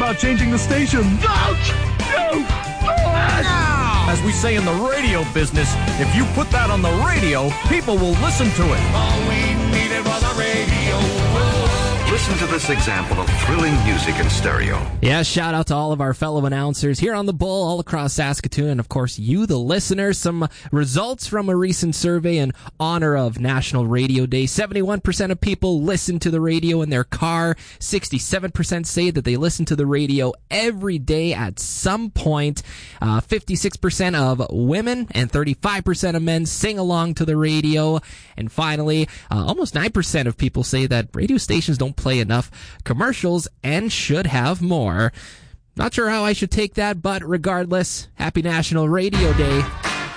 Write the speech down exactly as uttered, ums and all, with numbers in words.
about changing the station. Don't do that! As we say in the radio business, if you put that on the radio, people will listen to it. All we needed was a radio. Listen to this example of thrilling music in stereo. Yeah, shout out to all of our fellow announcers here on the Bull all across Saskatoon, and of course you, the listeners. Some results from a recent survey in honor of National Radio Day. seventy-one percent of people listen to the radio in their car. sixty-seven percent say that they listen to the radio every day at some point. Uh, fifty-six percent of women and thirty-five percent of men sing along to the radio. And finally, uh, almost nine percent of people say that radio stations don't play enough commercials and should have more. Not sure how I should take that, but regardless, happy National Radio Day.